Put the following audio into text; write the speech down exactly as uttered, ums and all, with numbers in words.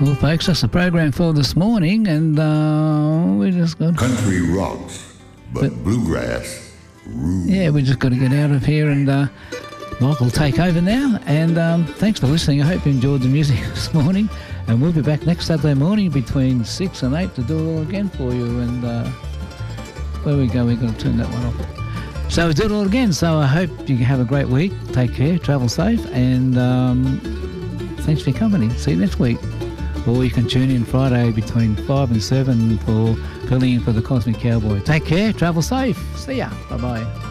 Well, folks, that's the program for this morning, and uh, we just got... Country rocks, but, but bluegrass rules. Yeah, we just got to get out of here, and uh, Mike will take over now. And um, thanks for listening. I hope you enjoyed the music this morning, and we'll be back next Saturday morning between six and eight to do it all again for you. And uh, where we go, we're going to turn that one off. So we do it all again. So I hope you have a great week. Take care, travel safe, and um, thanks for your company. See you next week. Or you can tune in Friday between five and seven for filling in for the Cosmic Cowboy. Take care, travel safe. See ya. Bye-bye.